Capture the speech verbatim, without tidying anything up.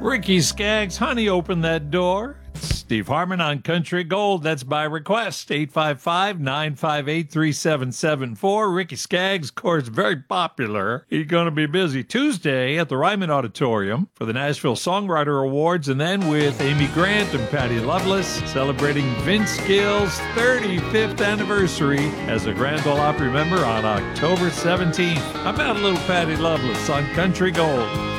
Ricky Skaggs, honey, open that door. Steve Harmon on Country Gold. That's by request. eight five five, nine five eight, three seven seven four. Ricky Skaggs, of course, very popular. He's going to be busy Tuesday at the Ryman Auditorium for the Nashville Songwriter Awards, and then with Amy Grant and Patty Loveless celebrating Vince Gill's thirty-fifth anniversary as a Grand Ole Opry member on October seventeenth. How about a little Patty Loveless on Country Gold?